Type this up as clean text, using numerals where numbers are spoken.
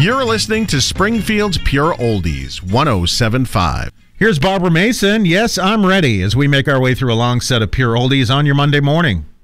You're listening to Springfield's Pure Oldies, 107.5. Here's Barbara Mason. Yes, I'm ready as we make our way through a long set of Pure Oldies on your Monday morning.